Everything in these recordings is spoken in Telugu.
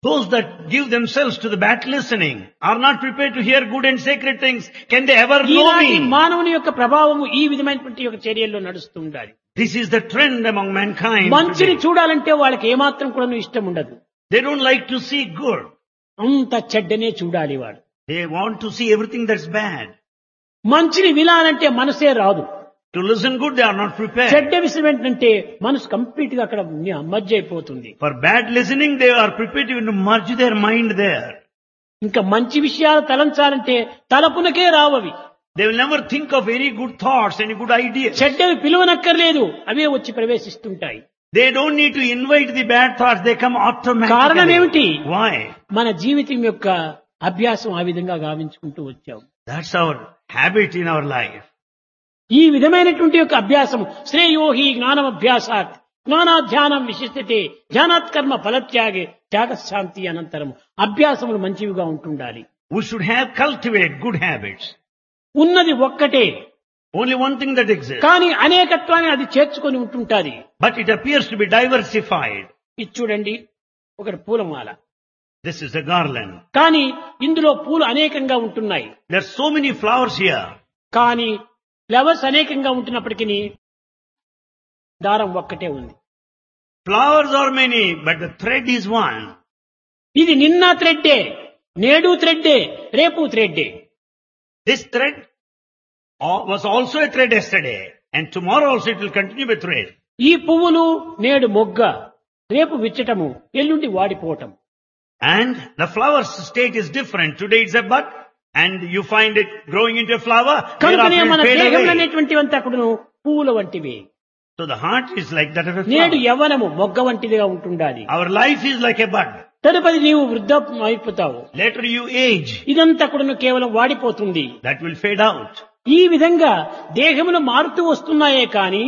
Those that give themselves to the bad listening are not prepared to hear good and sacred things. Can they ever know ఈనాటి me? మానవుని యొక్క ప్రభావము ఈ విధమైనటువంటి యొక్క చర్యల్లో నడుస్తూ ఉండాలి. This is the trend among mankind మంచిని today. చూడాలంటే వాళ్ళకి ఏమాత్రం కూడా ఇష్టం ఉండదు. They don't like to see good. అంత చెడ్డనే చూడాలి వాడు. They want to see everything that's bad. మంచిని వినాలంటే మనసే రాదు. To listen good, they are not prepared. చెడ్డ విషయం ఏంటంటే మనసు కంప్లీట్ గా అక్కడ మధ్య అయిపోతుంది. For bad listening, they are prepared to merge their mind there. ఇంకా మంచి విషయాలు తలంచాలంటే తలపునకే రావవి. They will never think of any good thoughts, any good ideas. చెడ్డవి పిలువనక్కర్లేదు, అవే వచ్చి ప్రవేశిస్తుంటాయి. They don't need to invite the bad thoughts, they come కారణం automatically. ఏమిటి? Why? మన జీవితం యొక్క అభ్యాసం ఆ విధంగా గావించుకుంటూ వచ్చాం. That's our habit in our life. ఈ విధమైనటువంటి యొక్క అభ్యాసం శ్రేయోహి జ్ఞానం అభ్యాసాత్ జ్ఞానాధ్యానం విశిష్టతే ధ్యానాత్ కర్మ ఫలత్యాగే త్యాగశాంతి అనంతరం అభ్యాసములు మంచివిగా ఉంటుండాలి. We should have cultivate good habits. ఉన్నది ఒక్కటే, Only one thing that exists. కానీ అనేకత్వాన్ని అది చేర్చుకొని ఉంటుంటాది. But it appears to be diversified. ఇది చూడండి, ఒకటి పూలమాల, This is a garland. కానీ ఇందులో పూలు అనేకంగా ఉంటున్నాయి. There are so many flowers here. కానీ ఫ్లవర్స్ అనేకంగా ఉంటున్నప్పటికీ దారం ఒక్కటే ఉంది. Flowers are many, but the thread is one. ఇది నిన్న థ్రెడ్డే, నేడు థ్రెడ్డే, రేపు థ్రెడ్డే. This thread was also a thread yesterday, and tomorrow also it will continue with thread. ఈ పువ్వులు నేడు మొగ్గ, రేపు విచ్చటము, ఎల్లుండి వాడిపోవటం. And the flower's state is different. Today it's a bud, and you find it growing into a flower. కనుకనే Thereafter మన it fade దేహంలో away. అనేటువంటివంతా కూడాను పువ్వుల వంటివి. So the heart is like that of a నేడు flower. యవ్వనము మొగ్గ వంటిదిగా ఉంటుండాలి. Our life is like a bud. తదుపరి నీవు వృద్ధాప్యం అయిపోతావు. Later you age. ఇదంతా కూడాను కేవలం వాడిపోతుంది. That will fade out. ఈ విధంగా దేహములు మారుతూ వస్తున్నాయే కాని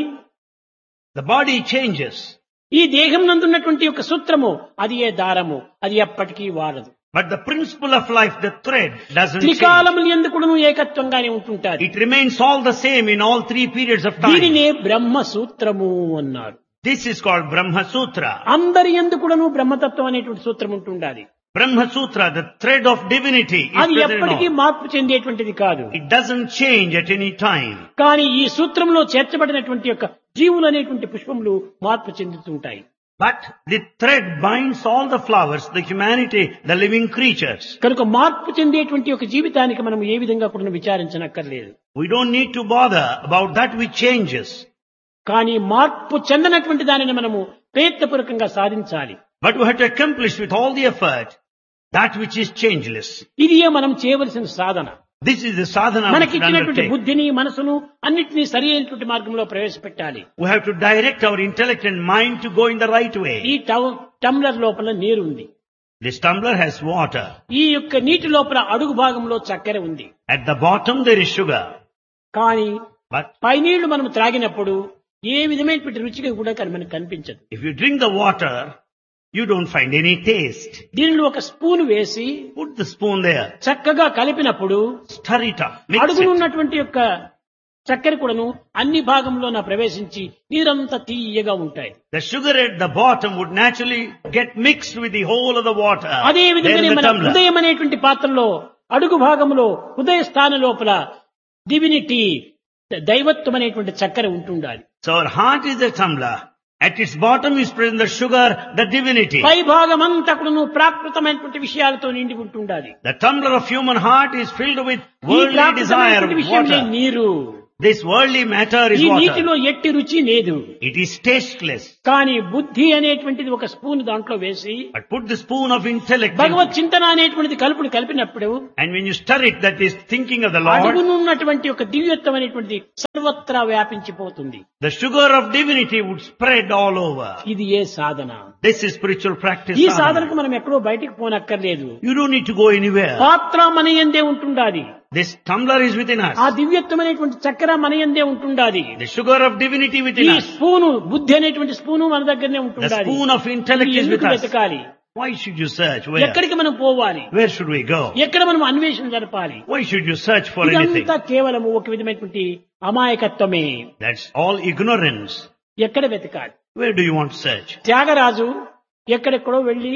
The body changes. ఈ దేహం నందున్నటువంటి యొక్క సూత్రము అది ఏ దారము, అది ఎప్పటికీ వాడదు. But the principle of life, the thread, doesn't change. త్రికాలములు ఎందుకును ఏకత్వంగానే ఉంటుంటారు. It remains all the same in all three periods of time. దీనినే బ్రహ్మ సూత్రము అన్నారు. This is called Brahma Sutra. అందరి ఎందుకును బ్రహ్మతత్వం అనేటువంటి సూత్రం ఉంటుండాలి. Brahma Sutra, the thread of divinity, is అది present in ఎప్పటికీ all. మార్పు చెందేటువంటిది కాదు. It doesn't change at any time. కానీ ఈ సూత్రంలో చేర్చబడినటువంటి యొక్క జీవులు అనేటువంటి పుష్పములు మార్పు చెందుతుంటాయి. But the thread binds all the flowers, the humanity, the living creatures. కనుక మార్పు చెందేటువంటి ఒక జీవితానికి మనం ఏ విధంగా కూడా విచారించనక్కర్లేదు. We don't need to bother about that which changes. కానీ మార్పు చెందనటువంటి దానిని మనము ప్రయత్నపూర్వకంగా సాధించాలి. But we have to accomplish with all the effort that which is changeless. ఇది మనం చేయవలసిన సాధన. This is the sadhana we మనకి should ఇచ్చినటువంటి undertake. బుద్ధిని మనసును అన్నిటినీ సరి అయినటువంటి మార్గంలో ప్రవేశపెట్టాలి. We have to direct our intellect and mind to go in the right ఈ way. టంబ్లర్ లోపల నీరు ఉంది. This tumbler has water. ఈ యొక్క నీటి లోపల అడుగు భాగంలో చక్కెర ఉంది. At the bottom there is sugar. కానీ But పై నీళ్లు మనం త్రాగినప్పుడు ఏ విధమైనటువంటి రుచిగా కూడా మనకు కనిపించదు. if you drink the water, you don't find any taste. దీనిలో ఒక స్పూన్ వేసి Put the spoon there. చక్కగా కలిపినప్పుడు Stir it up. Mix అడుగును it. ఉన్నటువంటి యొక్క చక్కెర కూడాను అన్ని భాగంలో ప్రవేశించి నీరంతా తీయగా ఉంటాయి. The sugar at the bottom would naturally get mixed with the whole of the water. అదే There విధంగానే in the మన tumbler. హృదయం అనేటువంటి పాత్రలో అడుగు భాగంలో హృదయ స్థానం లోపల డివినిటీ దైవత్వం అనేటువంటి చక్కెర ఉంటుండాలి. So our heart is the tumbler. At its bottom is present the sugar, the divinity. పై భాగం అంతా కూడా ప్రాకృతమైనటువంటి విషయాలతో నిండి ఉంటుండాలి. The tumbler of human heart is filled with ఈ worldly desire, ప్రాకృతమైనటువంటి విషయమే water. నీరు. This worldly matter is ఈ water. నీటిలో ఎట్టి రుచి లేదు. It is tasteless. కానీ బుద్ధి అనేటువంటిది ఒక స్పూన్ దాంట్లో వేసి But put the spoon of intellect in. భగవత్ చింతన అనేటువంటిది కలిపినప్పుడు And when you stir it, that is thinking of the Lord, అడుగునున్నటువంటి ఒక దివ్యత్వం అనేటువంటిది సర్వత్రా వ్యాపించిపోతుంది. the sugar of divinity would spread all over. ఇది ఏ సాధన? This is spiritual practice. ఈ sadhana. సాధనకు మనం ఎక్కడో బయటికి పోనక్కర్లేదు. You don't need to go anywhere. పాత్ర మన యందే ఉంటుండాలి. This tumbler is within us. ఆ దివ్యత్వం అనేటువంటి చక్కెర మన యందే ఉంటుండాలి. The sugar of divinity ఈ within us. స్పూను బుద్ధి అనేటువంటి స్పూను మన దగ్గరనే The ఉంటుండాలి. spoon of intellect is with ఎందుకు us. వెతకాలి? Why should you search? Where? ఎక్కడికి మనం పోవాలి? Where should we go? ఎక్కడ మనం అన్వేషణ జరపాలి? Why should you search for anything? ఇదంతా కేవలము ఒక విధమైనటువంటి అమాయకత్వమే. That's all ignorance. ఎక్కడ వెతకాలి? Where do you want to search? Tyagaraju ఎక్కడెక్కడో వెళ్లి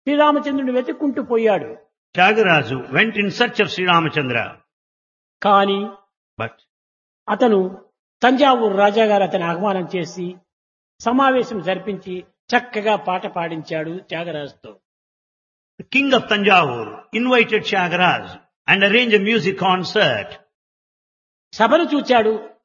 శ్రీరామచంద్రుని వెతుక్కుంటూ పోయాడు. Tyagaraja went in search of Sri Ramachandra. కానీ But అతను తంజావూరు రాజాగారు అతని ఆహ్వానం చేసి సమావేశం జరిపించి చక్కగా పాట పాడించాడు త్యాగరాజుతో. the king of Tanjavur invited Tyagaraja and arranged a music concert. సభను చూచాడు.